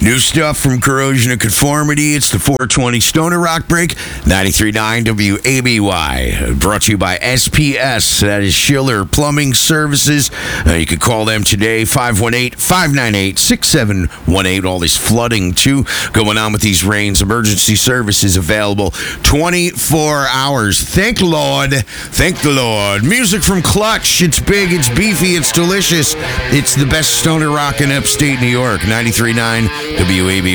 New stuff from Corrosion of Conformity. It's the 420 Stoner Rock Break, 93.9 WABY. Brought to you by SPS. That is Schiller Plumbing Services. You can call them today, 518-598-6718. All this flooding, too, going on with these rains. Emergency services available 24 hours. Thank the Lord. Music from Clutch. It's big, it's beefy, it's delicious. It's the best stoner rock in upstate New York, 93.9 WABY.